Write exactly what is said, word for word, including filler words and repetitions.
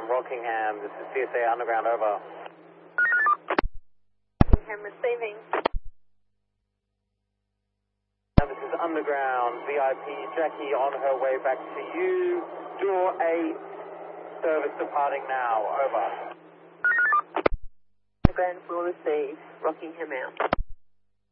Rockingham. This is T S A Underground, over. Rockingham receiving. This is Underground, V I P Jackie on her way back to you. Door eight, service departing now, over. Underground will receive. Rockingham out.